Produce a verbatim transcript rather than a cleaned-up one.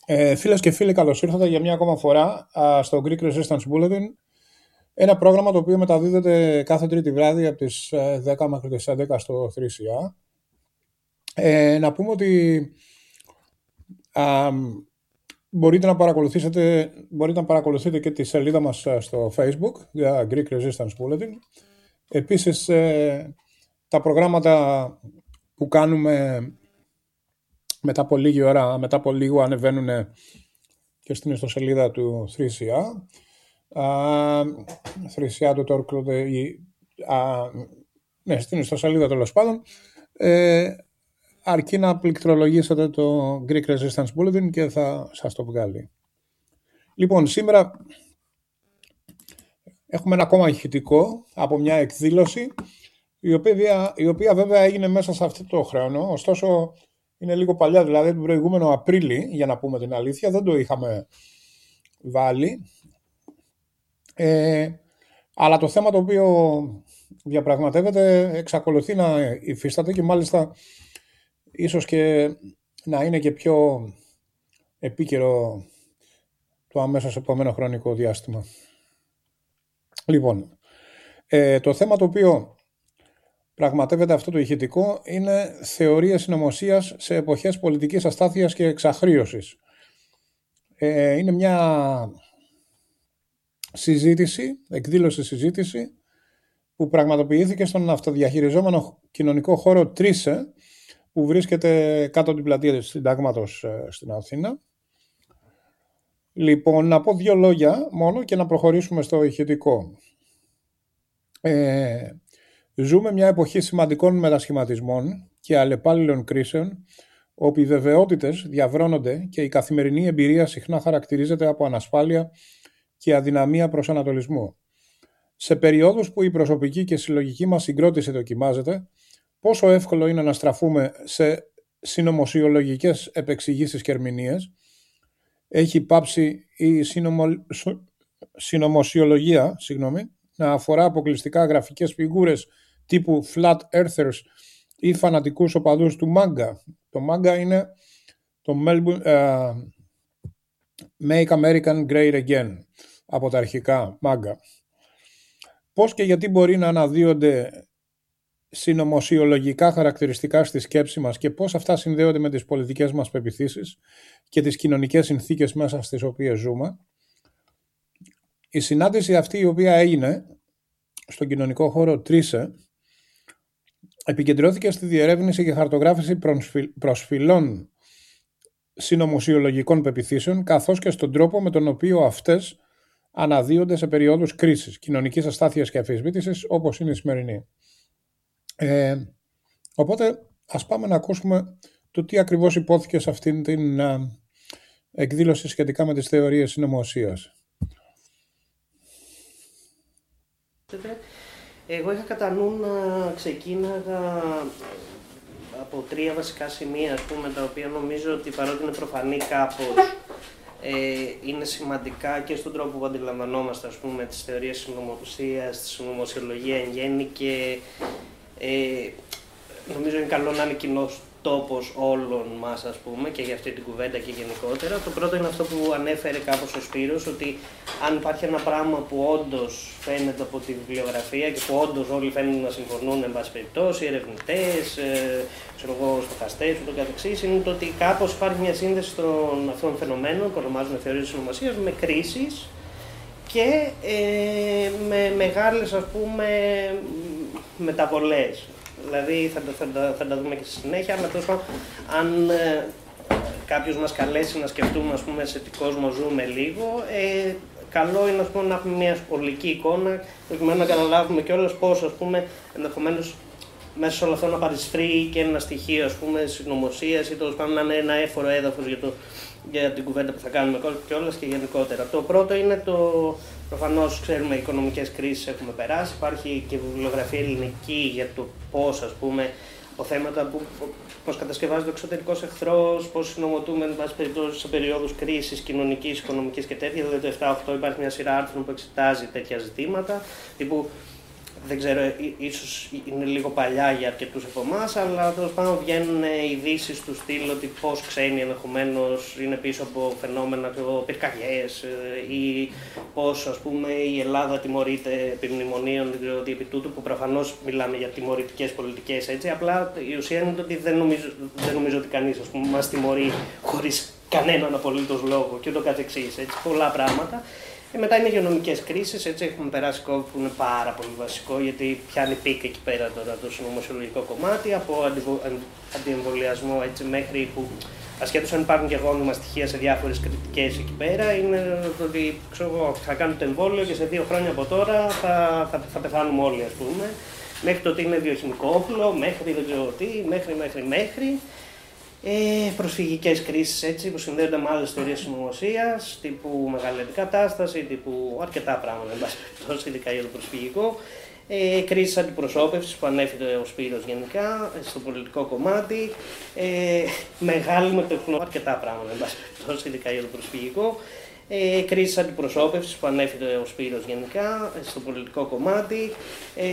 Ε, φίλες και φίλοι, καλώς ήρθατε για μια ακόμα φορά α, στο Greek Resistance Bulletin. Ένα πρόγραμμα το οποίο μεταδίδεται κάθε τρίτη βράδυ από τις ε, δέκα μέχρι τις έντεκα στο θρι σι έι. Ε, να πούμε ότι α, μπορείτε, να παρακολουθήσετε, μπορείτε να παρακολουθείτε και τη σελίδα μας στο Facebook για Greek Resistance Bulletin. Επίσης, ε, τα προγράμματα που κάνουμε μετά από λίγη ώρα, μετά από λίγο ανεβαίνουν και στην ιστοσελίδα του θρι σι έι. θρι σι έι τελεία org, ναι, στην ιστοσελίδα τέλος πάντων, ε, αρκεί να πληκτρολογήσετε το Greek Resistance Bulletin και θα σας το βγάλει. Λοιπόν, σήμερα έχουμε ένα ακόμα ηχητικό από μια εκδήλωση η οποία, η οποία βέβαια έγινε μέσα σε αυτό το χρόνο, ωστόσο είναι λίγο παλιά, δηλαδή τον προηγούμενο Απρίλη, για να πούμε την αλήθεια, δεν το είχαμε βάλει. Ε, αλλά το θέμα το οποίο διαπραγματεύεται εξακολουθεί να υφίσταται και μάλιστα ίσως και να είναι και πιο επίκαιρο το αμέσως επόμενο χρονικό διάστημα. Λοιπόν, ε, το θέμα το οποίο πραγματεύεται αυτό το ηχητικό είναι θεωρίες συνωμοσίας σε εποχές πολιτικής αστάθειας και εξαχρίωσης. Ε, είναι μια συζήτηση, εκδήλωση συζήτηση που πραγματοποιήθηκε στον αυτοδιαχειριζόμενο κοινωνικό χώρο Τρίσε, που βρίσκεται κάτω από την πλατεία της Συντάγματος στην Αθήνα. Λοιπόν, να πω δύο λόγια μόνο και να προχωρήσουμε στο ηχητικό. Ε, ζούμε μια εποχή σημαντικών μετασχηματισμών και αλλεπάλληλων κρίσεων, όπου οι βεβαιότητες διαβρώνονται και η καθημερινή εμπειρία συχνά χαρακτηρίζεται από ανασφάλεια και αδυναμία προσανατολισμού. Σε περιόδους που η προσωπική και συλλογική μας συγκρότηση δοκιμάζεται, πόσο εύκολο είναι να στραφούμε σε συνωμοσιολογικές επεξηγήσεις και ερμηνείες. Έχει πάψει η συνωμο... συνωμοσιολογία συγγνώμη, να αφορά αποκλειστικά γραφικές φιγούρες τύπου flat earthers ή φανατικούς οπαδούς του μάγκα. Το μάγκα είναι το Melbourne, uh, Make American Great Again, από τα αρχικά μάγκα. Πώς και γιατί μπορεί να αναδύονται συνωμοσιολογικά χαρακτηριστικά στη σκέψη μας και πώς αυτά συνδέονται με τις πολιτικές μας πεποιθήσεις και τις κοινωνικές συνθήκες μέσα στις οποίες ζούμε. Η συνάντηση αυτή, η οποία έγινε στον κοινωνικό χώρο Τρίσε, επικεντρώθηκε στη διερεύνηση και χαρτογράφηση προσφυλών συνωμοσιολογικών πεποιθήσεων, καθώς και στον τρόπο με τον οποίο αυτές αναδύονται σε περιόδους κρίσης, κοινωνικής αστάθειας και αμφισβήτησης, όπως είναι η σημερινή. Ε, οπότε ας πάμε να ακούσουμε το τι ακριβώς υπόθηκε σε αυτήν την α, εκδήλωση σχετικά με τις θεωρίες συνωμοσίας. Εγώ είχα κατά νου να ξεκίναγα από τρία βασικά σημεία, ας πούμε, τα οποία νομίζω ότι παρότι είναι προφανή κάπως, ε, είναι σημαντικά και στον τρόπο που αντιλαμβανόμαστε, ας πούμε, τις θεωρίες συνωμοσίας, τη συνωμοσιολογία εν γέννη και ε, νομίζω είναι καλό να είναι κοινός τόπος όλων μας, ας πούμε, και για αυτή την κουβέντα και γενικότερα. Το πρώτο είναι αυτό που ανέφερε κάπως ο Σπύρος, ότι αν υπάρχει ένα πράγμα που όντως φαίνεται από τη βιβλιογραφία και που όντως όλοι φαίνονται να συμφωνούν, εν πάση περιπτώσει, ερευνητές, ε, ξέρω εγώ, στοχαστές, ούτω καθεξής, είναι το ότι κάπως υπάρχει μια σύνδεση των αυτών των φαινομένων που ονομάζουμε θεωρίες συνωμοσίας με κρίσεις και ε, με μεγάλες, ας πούμε, μεταβολές. Δηλαδή θα, θα, θα, θα τα δούμε και στη συνέχεια, αλλά τόσο αν ε, κάποιος μας καλέσει να σκεφτούμε, ας πούμε, σε τι κόσμο ζούμε λίγο, ε, καλό είναι, ας πούμε, να έχουμε μια ολική εικόνα, προκειμένου να καταλάβουμε κιόλας πώς, ας πούμε, ενδεχομένως μέσα σε όλο αυτό να παρισφρεί και ένα στοιχείο, ας πούμε, συνωμοσίας ή τέλος πάντων να είναι ένα έφορο έδαφος για, το, για την κουβέντα που θα κάνουμε κιόλας και γενικότερα. Το πρώτο είναι το. Προφανώς ξέρουμε οι οικονομικές κρίσεις έχουμε περάσει, υπάρχει και βιβλιογραφία ελληνική για το πώς, ας πούμε, από θέματα που πώς κατασκευάζεται ο εξωτερικός εχθρός, πώς συνομωτούμε εν πάση περιπτώσει σε περιόδους κρίσης κοινωνικής, οικονομικής και τέτοια. Δηλαδή το επτά οκτώ υπάρχει μια σειρά άρθρων που εξετάζει τέτοια ζητήματα, τύπου δεν ξέρω, ίσως είναι λίγο παλιά για αρκετούς από εμάς, αλλά τέλος πάντων βγαίνουν ειδήσεις του στυλ ότι πώς ξένοι ενδεχομένως είναι πίσω από φαινόμενα πυρκαγιές ή πώς, ας πούμε, η Ελλάδα τιμωρείται επί μνημονίων, δεν ξέρω τι, επί τούτου, που προφανώς μιλάμε για τιμωρητικές πολιτικές, έτσι. Απλά η ουσία είναι ότι δεν νομίζω, δεν νομίζω ότι κανείς, ας πούμε, μας τιμωρεί χωρίς κανέναν απολύτως λόγο και ούτω καθεξής, έτσι, πολλά πράγματα. Και μετά είναι υγειονομικές κρίσεις, έτσι έχουμε περάσει COVID που είναι πάρα πολύ βασικό, γιατί πιάνει πικ εκεί πέρα τώρα το συνωμοσιολογικό κομμάτι, από αντιβο, αντιεμβολιασμό, έτσι, μέχρι που, ασχέτως αν υπάρχουν και γόνιμα στοιχεία σε διάφορες κριτικές εκεί πέρα, είναι ότι ξέρω, θα κάνουν το εμβόλιο και σε δύο χρόνια από τώρα θα, θα, θα πεθάνουμε όλοι, ας πούμε. Μέχρι το ότι είναι βιοχημικό όπλο, μέχρι δεν ξέρω τι, μέχρι, μέχρι, μέχρι. Ε, προσφυγικές κρίσεις, έτσι, που συνδέονται με άλλες θεωρίες συνωμοσίας, τύπου μεγάλη αντικατάσταση, τύπου αρκετά πράγματα, εν πάση περιπτώσει, ειδικά για το προσφυγικό. Ε, κρίσεις αντιπροσώπευσης που ανέφερε ο Σπύρος γενικά, στο πολιτικό κομμάτι. Ε, μεγάλη μετεχνο... αρκετά πράγματα, εν πάση περιπτώσει, ειδικά για το προσφυγικό. Ε, κρίσεις αντιπροσώπευσης που ανέφερε ο Σπύρος γενικά, στο πολιτικό κομμάτι. Ε,